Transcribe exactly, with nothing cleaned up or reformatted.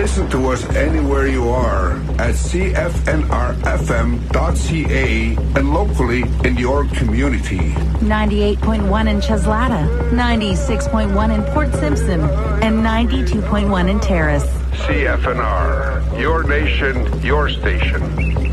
Listen to us anywhere you are at C F N R F M dot C A and locally in your community. ninety-eight point one in Cheslata, ninety-six point one in Port Simpson, and ninety-two point one in Terrace. C F N R, your nation, your station.